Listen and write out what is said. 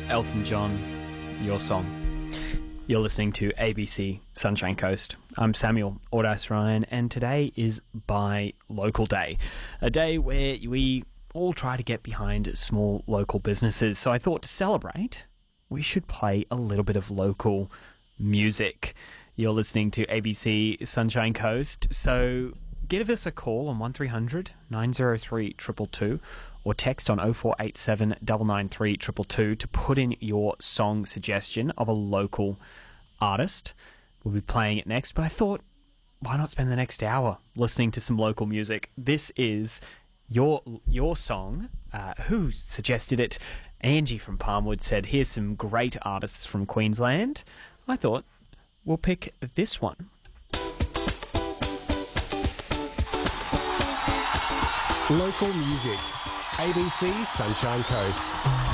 Elton John, Your Song. You're listening to ABC Sunshine Coast. I'm Samuel Aldice Ryan, and today is Buy Local Day, a day where we all try to get behind small local businesses. So I thought to celebrate, we should play a little bit of local music. You're listening to ABC Sunshine Coast, so give us a call on 1300 903 222 or text on 0487 993 222 to put in your song suggestion of a local artist. We'll be playing it next, but I thought, why not spend the next hour listening to some local music? This is your song. Who suggested it? Angie from Palmwood said, here's some great artists from Queensland. I thought, we'll pick this one. Local music. ABC Sunshine Coast.